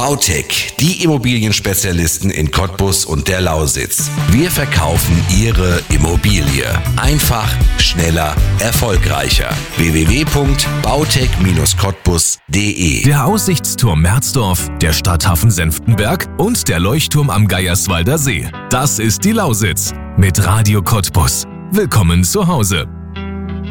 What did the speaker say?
Bautech, die Immobilienspezialisten in Cottbus und der Lausitz. Wir verkaufen Ihre Immobilie. Einfach, schneller, erfolgreicher. www.bautech-cottbus.de. Der Aussichtsturm Merzdorf, der Stadthafen Senftenberg und der Leuchtturm am Geierswalder See. Das ist die Lausitz mit Radio Cottbus. Willkommen zu Hause.